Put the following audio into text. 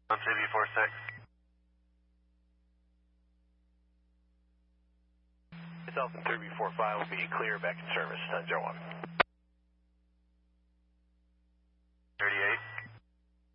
On CV46. It's Alpha 345 will be clear back in service, 901.